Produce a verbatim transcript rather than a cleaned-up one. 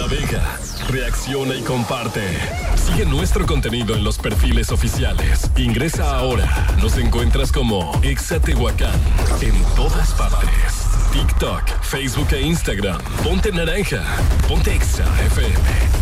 Navega, reacciona y comparte. Sigue nuestro contenido en los perfiles oficiales. Ingresa ahora. Nos encuentras como Exa Tehuacán en todas partes. TikTok, Facebook e Instagram. Ponte naranja. Ponte Exa F M.